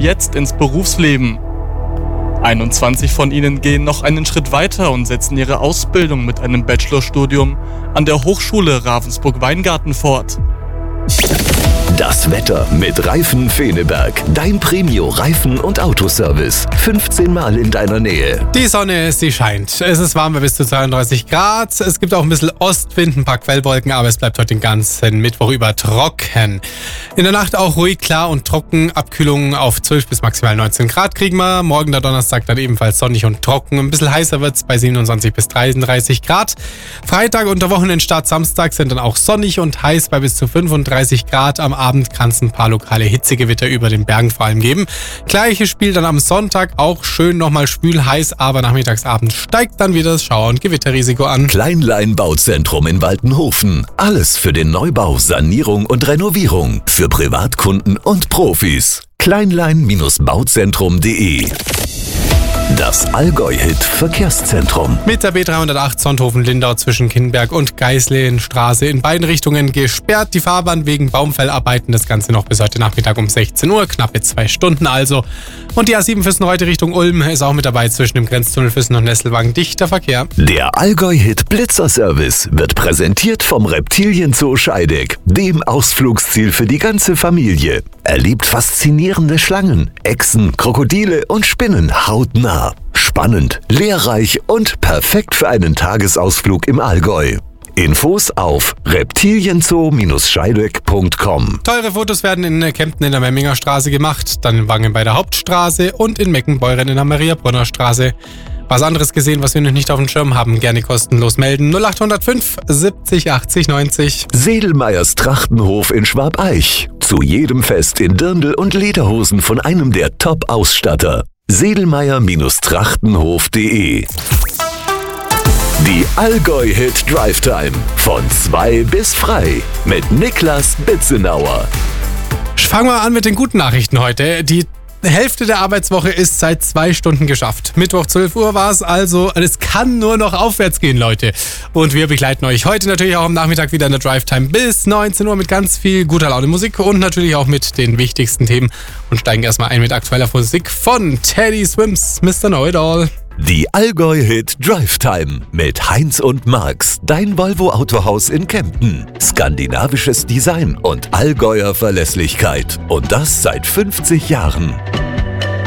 jetzt ins Berufsleben. 21 von ihnen gehen noch einen Schritt weiter und setzen ihre Ausbildung mit einem Bachelorstudium an der Hochschule Ravensburg-Weingarten fort. Das Wetter mit Reifen Feneberg. Dein Premio-Reifen- und Autoservice. 15 Mal in deiner Nähe. Die Sonne, sie scheint. Es ist warm bei bis zu 32 Grad. Es gibt auch ein bisschen Ostwind, ein paar Quellwolken, aber es bleibt heute den ganzen Mittwoch über trocken. In der Nacht auch ruhig, klar und trocken. Abkühlungen auf 12 bis maximal 19 Grad kriegen wir. Morgen der Donnerstag dann ebenfalls sonnig und trocken. Ein bisschen heißer wird es bei 27 bis 33 Grad. Freitag und der Wochenendstart Samstag sind dann auch sonnig und heiß bei bis zu 35 Grad. Am Abend kann es ein paar lokale Hitzegewitter über den Bergen vor allem geben. Gleiches Spiel dann am Sonntag, auch schön nochmal schwül heiß, aber nachmittagsabend steigt dann wieder das Schauer- und Gewitterrisiko an. Kleinlein Bauzentrum in Waltenhofen. Alles für den Neubau, Sanierung und Renovierung. Für Privatkunden und Profis. Kleinlein-bauzentrum.de. Das Allgäu-Hit-Verkehrszentrum. Mit der B308 Sonthofen-Lindau zwischen Kinnberg und Geisleenstraße in beiden Richtungen gesperrt. Die Fahrbahn wegen Baumfellarbeiten. Das Ganze noch bis heute Nachmittag um 16 Uhr. Knappe 2 Stunden also. Und die A7 Füssen-Reutte Richtung Ulm ist auch mit dabei zwischen dem Grenztunnel Füssen und Nesselwagen. Dichter Verkehr. Der Allgäu-Hit-Blitzer-Service wird präsentiert vom Reptilienzoo Scheideck, dem Ausflugsziel für die ganze Familie. Erlebt faszinierende Schlangen, Echsen, Krokodile und Spinnen hautnah. Spannend, lehrreich und perfekt für einen Tagesausflug im Allgäu. Infos auf reptilienzoo-scheideck.com. Teure Fotos werden in Kempten in der Memminger Straße gemacht, dann in Wangen bei der Hauptstraße und in Meckenbeuren in der Mariabrunner Straße. Was anderes gesehen, was wir noch nicht auf dem Schirm haben, gerne kostenlos melden. 0805 70 80 90. Sedelmeyers Trachtenhof in Schwabeich. Zu jedem Fest in Dirndl und Lederhosen von einem der Top-Ausstatter. Sedelmeyer-trachtenhof.de. Die Allgäu-Hit Drive Time. Von 2 bis frei. Mit Niklas Bitzenauer. Fangen wir an mit den guten Nachrichten heute. Die Hälfte der Arbeitswoche ist seit 2 Stunden geschafft. Mittwoch 12 Uhr war es also. Es kann nur noch aufwärts gehen, Leute. Und wir begleiten euch heute natürlich auch am Nachmittag wieder in der Drive Time bis 19 Uhr mit ganz viel guter Laune Musik und natürlich auch mit den wichtigsten Themen. Und steigen erstmal ein mit aktueller Musik von Teddy Swims, Mr. Know-It-All. Die Allgäu-Hit Drive Time mit Heinz und Marx, dein Volvo-Autohaus in Kempten. Skandinavisches Design und Allgäuer Verlässlichkeit. Und das seit 50 Jahren.